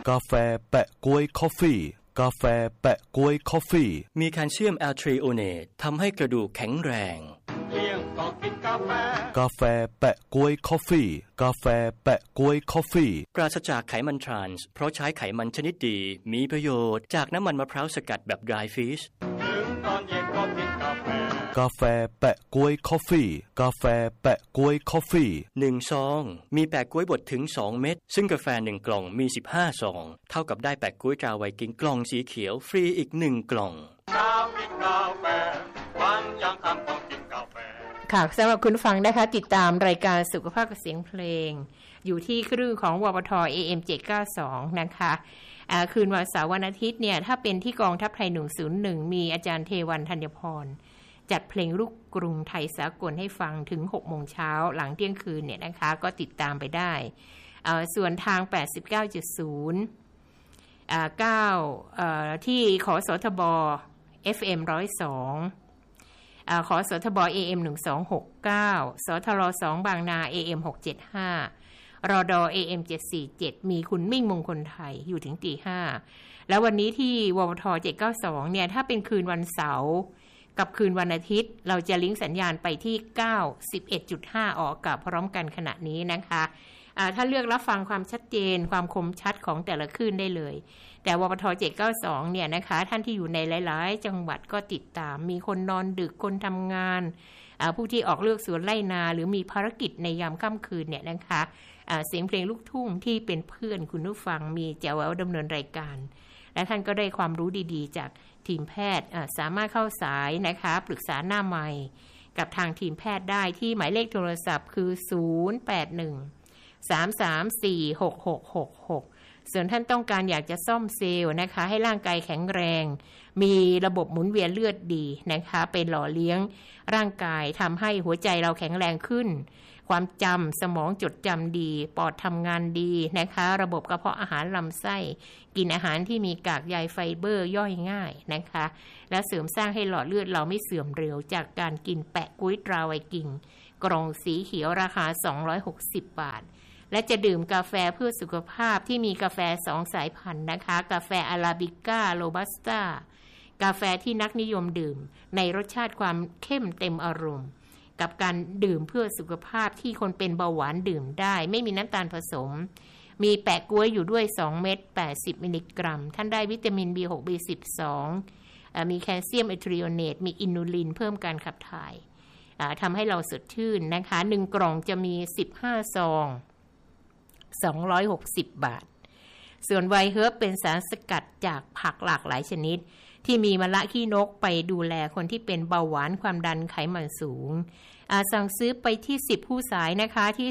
กาแฟแปะก๊วยคอฟฟี่กาแฟแปะก๊วยคอฟฟี่มีแคลเซียมแอลทริโอเนตทำให้กระดูกแข็งแรงเลี้ยงก็กินกาแฟแปะก๊วยคอฟฟี่กาแฟแปะก๊วยคอฟฟี่ปราศจากไขมันทรานส์เพราะใช้ไขมันชนิดดีมีประโยชน์จากน้ำมันมะพร้าวสกัดแบบ dry fish ถึงตอนเย็นก็กินกาแฟแปะก๊วยคอฟฟี่กาแฟแปะก๊วยคอฟฟี่ 1ซองมีแปะก๊วยบดถึง2เม็ดซึ่งกาแฟ1กล่องมี15ซองเท่ากับได้แปะก๊วยตราไวกิ้งกล่องสีเขียวฟรีอีก1กล่องค่ะสำหรับคุณฟังนะคะติดตามรายการสุขภาพกับเสียงเพลงอยู่ที่คลื่นของวปท AM 792นะคะคืนวันเสาร์วันอาทิตย์เนี่ยถ้าเป็นที่กองทัพไทย101มีอาจารย์เทวันธัญพรจัดเพลงลูกกรุงไทยสากลให้ฟังถึง 6 โมงเช้าหลังเที่ยงคืนเนี่ยนะคะก็ติดตามไปได้ส่วนทาง 89.0 9ที่ขสทบ FM 102ขสทบ AM 1269สทร2บางนา AM 675รด AM 747มีคุณมิ่งมงคลไทยอยู่ถึง 5:00 แล้ววันนี้ที่วปท792เนี่ยถ้าเป็นคืนวันเสาร์กับคืนวันอาทิตย์เราจะลิงก์สัญญาณไปที่ 91.5 ออกกับพร้อมกันขณะนี้นะคะถ้าเลือกรับฟังความชัดเจนความคมชัดของแต่ละคลื่นได้เลยแต่วปท792เนี่ยนะคะท่านที่อยู่ในหลายๆจังหวัดก็ติดตามมีคนนอนดึกคนทำงานผู้ที่ออกเลือกสวนไร่นาหรือมีภารกิจในยามค่ำคืนเนี่ยนะคะเสียงเพลงลูกทุ่งที่เป็นเพื่อนคุณผู้ฟังมีแจ๋วแหววดำเนินรายการและท่านก็ได้ความรู้ดีๆจากทีมแพทย์สามารถเข้าสายนะคะปรึกษาหน้าไมค์กับทางทีมแพทย์ได้ที่หมายเลขโทรศัพท์คือ081-334-6666ส่วนท่านต้องการอยากจะซ่อมเซลล์นะคะให้ร่างกายแข็งแรงมีระบบหมุนเวียนเลือดดีนะคะเป็นหล่อเลี้ยงร่างกายทำให้หัวใจเราแข็งแรงขึ้นความจำสมองจดจำดีปอดทำงานดีนะคะระบบกระเพาะอาหารลำไส้กินอาหารที่มีกากใยไฟเบอร์ย่อยง่ายนะคะและเสริมสร้างให้หลอดเลือดเราไม่เสื่อมเร็วจากการกินแปะก๊วยตราไวกิ้งกล่องสีเขียวราคา260 บาทและจะดื่มกาแฟเพื่อสุขภาพที่มีกาแฟ2สายพันธุ์นะคะกาแฟอาราบิก้าโรบัสต้ากาแฟที่นักนิยมดื่มในรสชาติความเข้มเต็มอารมณ์กับการดื่มเพื่อสุขภาพที่คนเป็นเบาหวานดื่มได้ไม่มีน้ำตาลผสมมีแปะก๊วยอยู่ด้วย2เม็ด80มิลลิกรัมท่านได้วิตามิน B6 B12 มีแคลเซียมแอลทริโอเนตมีอินูลินเพิ่มการขับถ่ายทำให้เราสดชื่นนะคะ1กล่องจะมี15ซอง260 บาทส่วนไวเฮิร์บเป็นสารสกัดจากผักหลากหลายชนิดที่มีมะละขี้นกไปดูแลคนที่เป็นเบาหวานความดันไขมันสูงสั่งซื้อไปที่10ผู้สายนะคะที่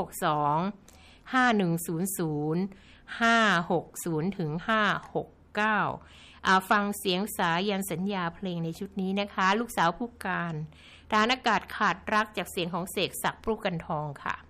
062 5100 560ถึง569ฟังเสียงสายันสัญญาเพลงในชุดนี้นะคะลูกสาวผู้การทหารอากาศขาดรักจากเสียงของเสกศักดิ์ปรุกันทองค่ะ